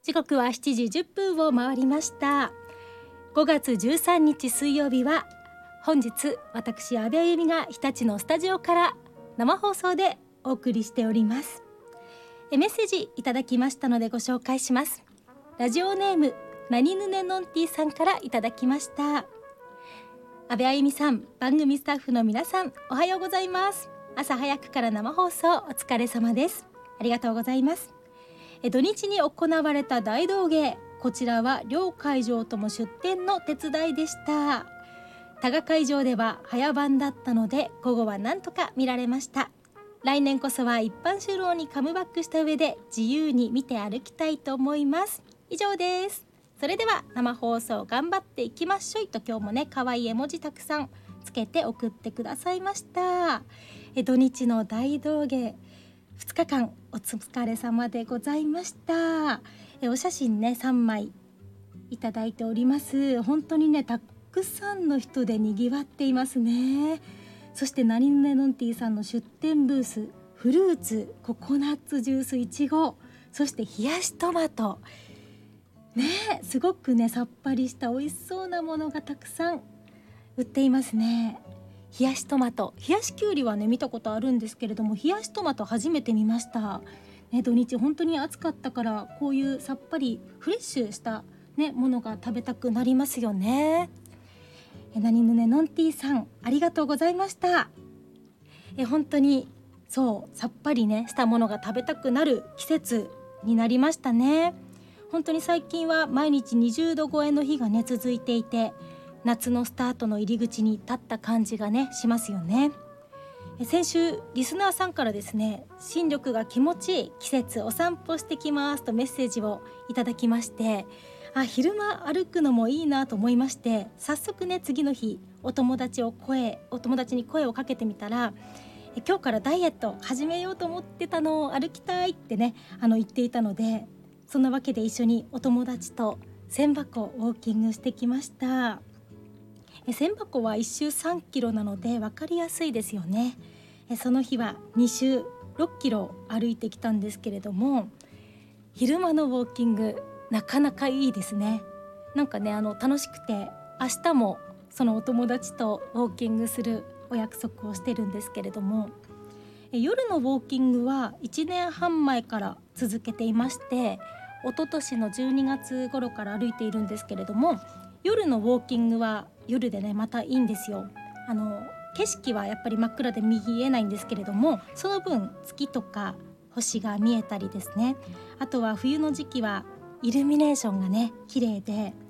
時刻は7時10分を回りました。5月13日水曜日は本日私阿部あゆみが日立のスタジオから生放送でお送りしております。メッセージいただきましたのでご紹介します。ラジオネームなにぬねのんてぃさんからいただきました。阿部あゆみさん、番組スタッフの皆さん、おはようございます。朝早くから生放送お疲れ様です。ありがとうございます。土日に行われた大道芸、こちらは両会場とも出店の手伝いでした。多賀会場では早番だったので午後はなんとか見られました。来年こそは一般就労にカムバックした上で自由に見て歩きたいと思います。以上です。それでは生放送頑張っていきましょいと、今日もね可愛い絵文字たくさんつけて送ってくださいました。土日の大道芸2日間お疲れ様でございました。お写真ね3枚いただいております。本当にねたくさんの人でにぎわっていますね。そしてなにぬねのんてぃさんの出店ブース、フルーツ、ココナッツジュース、いちご、そして冷やしトマトね、すごくねさっぱりした美味しそうなものがたくさん売っていますね。冷やしトマト、冷やしきゅうりはね見たことあるんですけれども、冷やしトマト初めて見ました、ね、土日本当に暑かったからこういうさっぱりフレッシュした、ね、ものが食べたくなりますよね。なにぬねのんてぃさん、ありがとうございました。本当にそうさっぱりねしたものが食べたくなる季節になりましたね。本当に最近は毎日20度超えの日がね続いていて、夏のスタートの入り口に立った感じがねしますよね。先週リスナーさんからですね、新緑が気持ちいい季節お散歩してきますとメッセージをいただきまして、昼間歩くのもいいなと思いまして、早速ね次の日お友達に声をかけてみたら、今日からダイエット始めようと思ってたの、歩きたいってね言っていたので、そんなわけで一緒にお友達と千波湖ウォーキングしてきました。千波湖は1周3キロなので分かりやすいですよね。その日は2周6キロ歩いてきたんですけれども、昼間のウォーキングなかなかいいですね。なんかね楽しくて、明日もそのお友達とウォーキングするお約束をしてるんですけれども、夜のウォーキングは1年半前から続けていまして、一昨年の12月頃から歩いているんですけれども、夜のウォーキングは夜でねまたいいんですよ。景色はやっぱり真っ暗で見えないんですけれども、その分月とか星が見えたりですね、あとは冬の時期はイルミネーションがね綺麗で、